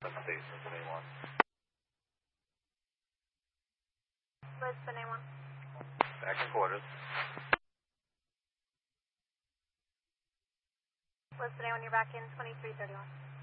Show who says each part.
Speaker 1: Lisbon A1.
Speaker 2: Lisbon A1.
Speaker 1: Back in quarters.
Speaker 2: Lisbon A1, you're back in 2331.